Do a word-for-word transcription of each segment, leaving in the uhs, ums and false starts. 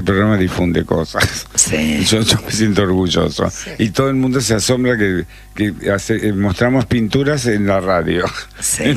El programa difunde cosas. Sí. Yo, yo me siento orgulloso. Sí. Y todo el mundo se asombra que, que hace, eh, mostramos pinturas en la radio. Sí.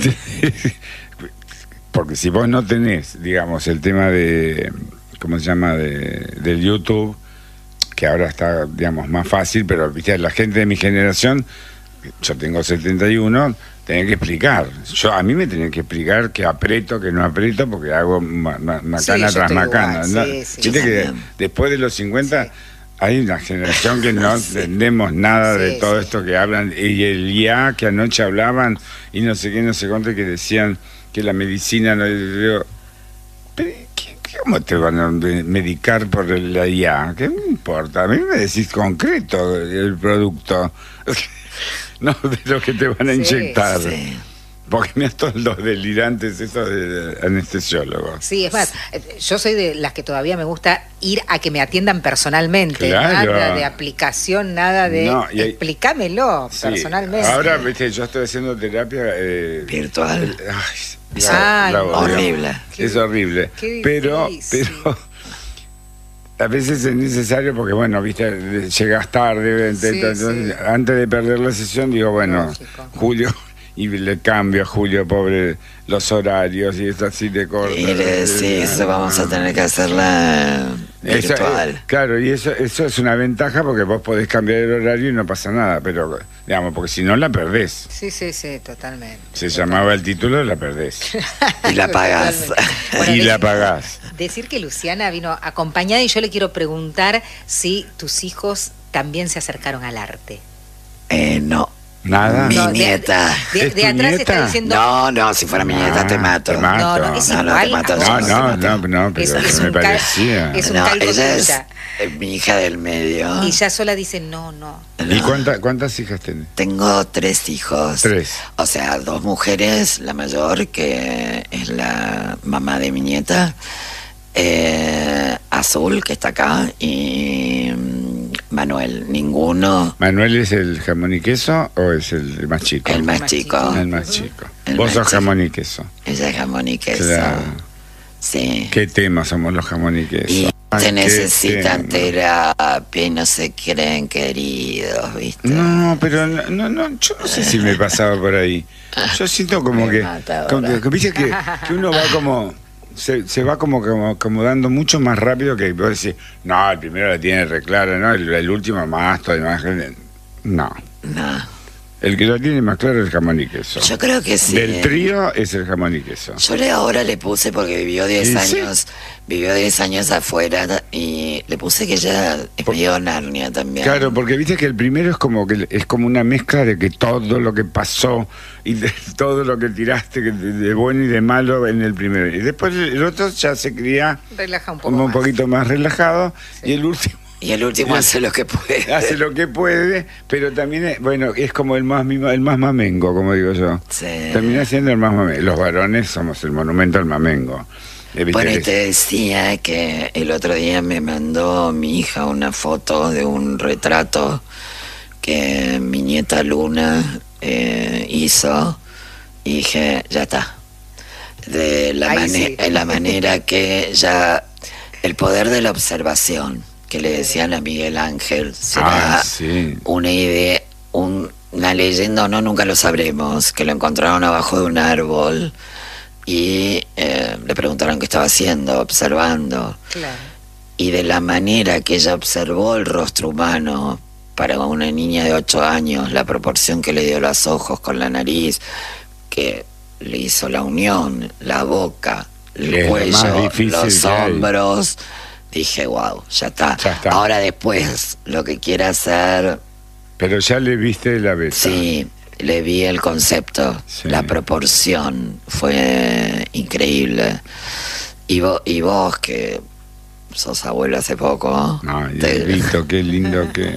Porque si vos no tenés, digamos, el tema de, ¿cómo se llama?, de, del YouTube, que ahora está, digamos, más fácil, pero viste, la gente de mi generación, yo tengo setenta y uno, tenía que explicar. Yo a mí me tenían que explicar que aprieto, que no aprieto, porque hago ma, ma, macana sí, tras macana. ¿No? Sí, sí, viste que después de los cincuenta... Sí. Hay una generación que no sí. entendemos nada sí, de todo sí. esto que hablan, y el I A que anoche hablaban, y no sé qué, no sé cuánto, que decían que la medicina no... Digo, pero ¿qué, ¿cómo te van a medicar por la I A? ¿Qué me importa? A mí me decís concreto el producto, no de lo que te van a sí, inyectar. Sí. Porque me todos los delirantes esos de anestesiólogos. Sí, es más, yo soy de las que todavía me gusta ir a que me atiendan personalmente. Claro. Nada de aplicación, nada de... No, hay... Explícamelo sí. personalmente. Ahora, viste, yo estoy haciendo terapia... Eh, virtual. Eh, ay, la, ay, la horrible. Qué, es horrible. Pero, pero... A veces es necesario porque, bueno, viste, llegas tarde. Sí, entonces, sí. Antes de perder la sesión, digo, bueno, lógico. Julio... Y le cambio a Julio, pobre, los horarios y es así de corto. Y le decís, eso vamos a tener que hacerla virtual. Esa, claro, y eso eso es una ventaja porque vos podés cambiar el horario y no pasa nada, pero, digamos, porque si no la perdés. Sí, sí, sí, totalmente. Se totalmente. Llamaba el título, la perdés. Y la pagás. Bueno, y decir, la pagás. Decir que Luciana vino acompañada, y yo le quiero preguntar si tus hijos también se acercaron al arte. Eh, no. Nada. Mi no, nieta. De, de, de atrás nieta? Está diciendo. No, no, si fuera mi nieta ah, te mato. Te mato. No, no, es no, igual. No, te mato, no, no, no, no, pero es, es me parecía. Es un no, calco ella tuya. Es mi hija del medio. Y ella sola dice no, no. ¿Y cuánta, cuántas hijas tenés? Tengo tres hijos. Tres. O sea, dos mujeres, la mayor, que es la mamá de mi nieta, eh, Azul, que está acá, y Manuel, ninguno. ¿Manuel es el jamón y queso o es el más chico? El más chico. El más chico. El Vos más sos chico. Jamón y queso. Ella es jamón y queso. Claro. Sí. ¿Qué tema somos los jamón y queso? Y te necesitan terapia y no se creen queridos, ¿viste? No, pero no, no, no, yo no sé si me pasaba por ahí. Yo siento como que, como que, viste que, que uno va como... Se, se va como, como acomodando mucho más rápido que vos decís, no, el primero la tiene re clara, ¿no? El, el último más, todo más. No. No. El que lo tiene más claro es el jamón y queso. Yo creo que sí. Del trío es el jamón y queso. Yo le ahora le puse, porque vivió diez años, ¿sí? Vivió diez años afuera, y le puse que ella es medio Narnia también. Claro, porque viste que el primero es como que es como una mezcla de que todo lo que pasó y de todo lo que tiraste de, de bueno y de malo en el primero. Y después el otro ya se cría Relaja un poco como más. un poquito más relajado, sí. Y el último Y el último hace lo que puede. Hace lo que puede, pero también, es, bueno, es como el más el más mamengo, como digo yo. Sí. Termina siendo el más mamengo. Los varones somos el monumento al mamengo. Bueno, y te decía que el otro día me mandó mi hija una foto de un retrato que mi nieta Luna eh, hizo, y dije, ya está. De la, mane sí. la manera que ya el poder de la observación, que le decían a Miguel Ángel, será ah, sí. una idea, un, una leyenda o no, nunca lo sabremos, que lo encontraron abajo de un árbol y eh, le preguntaron qué estaba haciendo, observando. Claro. Y de la manera que ella observó el rostro humano para una niña de ocho años, la proporción que le dio los ojos con la nariz, que le hizo la unión, la boca, el es cuello, los hombros, dije, wow, ya está. ya está. Ahora después, lo que quiera hacer... Pero ya le viste la beta. Sí, le vi el concepto, sí. La proporción, fue increíble. Y vos, y vos que sos abuelo hace poco... No, y te... lindo, qué lindo que...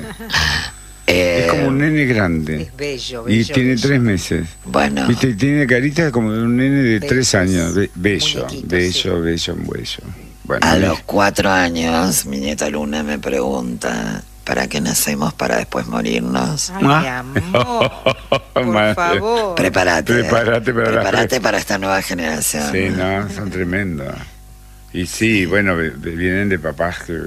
Eh, es como un nene grande. Es bello, bello. Y tiene bello. tres meses. Bueno. ¿Viste? Tiene carita como de un nene de bello, tres años. Be bello, muñequito, bello, sí. bello, bello. Bueno, a los cuatro años, mi nieta Luna me pregunta, ¿para qué nacemos para después morirnos? Ay, mi amor, por favor. Prepárate. Prepárate para, Prepárate para esta nueva generación. Sí, no, son tremendos. Y sí, bueno, vienen de papás que